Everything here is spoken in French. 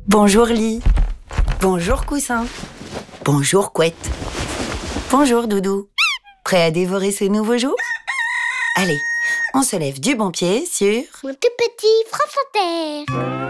Bonjour lit. Bonjour coussin. Bonjour couette. Bonjour doudou. Prêt à dévorer ce nouveau jour? Allez, on se lève du bon pied sur... Mon tout petit France Inter.